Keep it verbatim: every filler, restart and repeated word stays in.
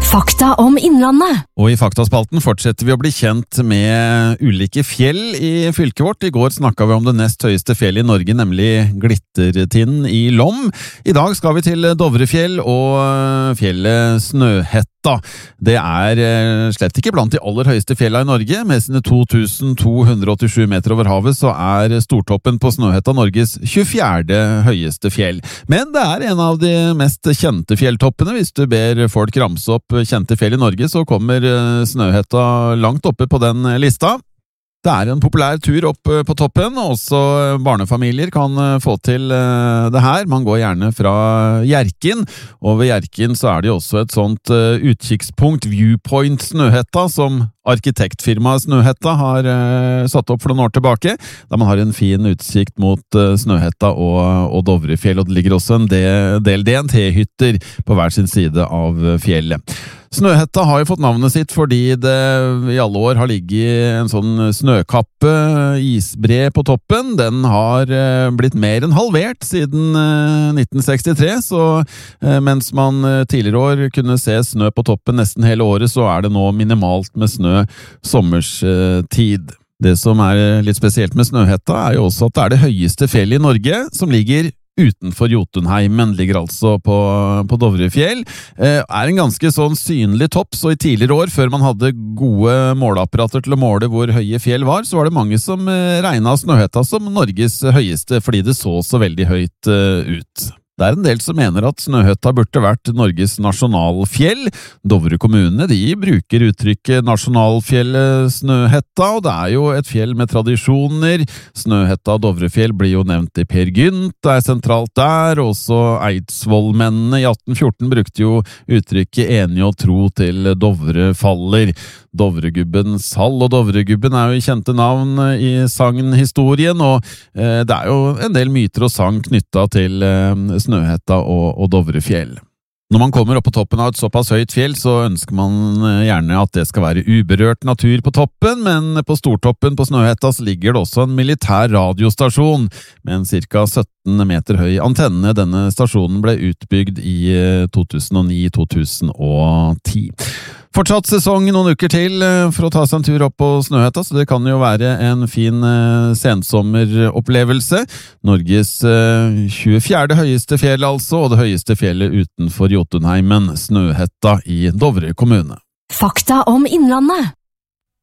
Fakta om Innlandet. Og i Faktaspalten fortsetter vi å bli kjent med ulike fjell i fylket vårt. I går snakket vi om det nest høyeste fjellet i Norge, nemlig Glittertinden i Lom. I dag skal vi til Dovrefjell og fjellet Snøhetta. Det er slett ikke blant de aller høyeste fjellene i Norge. Med sine to tusen to hundre og åttisju meter over havet så er Stortoppen på Snøhetta Norges tjuefjerde høyeste fjell. Men det er en av de mest kjente fjelltoppene. Hvis du ber folk ramse opp kjente fjell i Norge, så kommer Snøhetta langt oppe på den lista. Det er en populær tur opp på toppen, og også barnefamilier kan få til det her. Man går gjerne fra Hjerkinn, og ved Hjerkinn så er det jo også et sånt utkikkspunkt, Viewpoint Snøhetta, som arkitektfirmaet Snøhetta har uh, satt opp for noen år tilbake, der man har en fin utsikt mot uh, Snøhetta og, og Dovrefjell, og det ligger også en del, del D N T-hytter på hver sin side av fjellet. Snøhetta har jo fått navnet sitt fordi det i alle år har ligget en sånn snøkappe, isbre på toppen. Den har uh, blitt mer enn halvert siden uh, nitten sekstitre, så uh, mens man uh, tidligere år kunne se snø på toppen nesten hele året, så er det nå minimalt med snø sommerstid. Det som er litt spesielt med Snøhetta er jo også at det er det høyeste fjellet i Norge, som ligger utenfor Jotunheimen, ligger altså på, på Dovrefjell. Eh, er en ganske sånn synlig topp, så i tidligere år, før man hadde gode måleapparater til å måle hvor høye fjell var, så var det mange som eh, regnet Snøhetta som Norges høyeste, fordi det så så veldig høyt eh, ut. Det er en del som mener at Snøhetta burde vært Norges nasjonalfjell. Dovre kommune, de bruker uttrykket nasjonalfjellet Snøhetta, og det er jo et fjell med tradisjoner. Snøhetta og Dovrefjell blir jo nevnt i Per Gynt, det er sentralt der. Også Eidsvollmennene i atten fjorten brukte jo uttrykket enig og tro til Dovre faller. Dovregubbens hall, og Dovregubben er jo kjente navn i sagnhistorien, og eh, det er jo en del myter og sang knyttet til eh, Snøhetta og, og Dovrefjell. Når man kommer opp på toppen av et såpass høyt fjell, så ønsker man gjerne at det skal være uberørt natur på toppen, men på Stortoppen på Snøhetta så ligger det også en militær radiostasjon med en cirka sytten meter høy antenne. Denne stasjonen ble utbygd i to tusen og ni til to tusen og ti. Fortsatt sesong noen uker til for å ta seg en tur opp på Snøhetta, så det kan jo være en fin sensommeropplevelse. Norges tjuefjerde høyeste fjell altså, og det høyeste fjellet utenfor Jotunheimen, Snøhetta i Dovre kommune. Fakta om Innlandet.